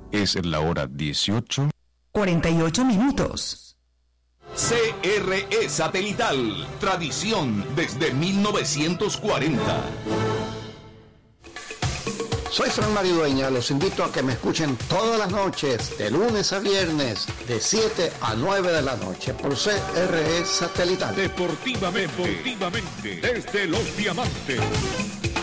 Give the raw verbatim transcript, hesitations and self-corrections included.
Es la hora dieciocho. cuarenta y ocho minutos. C R E Satelital, tradición desde mil novecientos cuarenta. Soy Fran Maridueña, los invito a que me escuchen todas las noches, de lunes a viernes, de siete a nueve de la noche, por C R E Satelital. Deportivamente, deportivamente, desde Los Diamantes.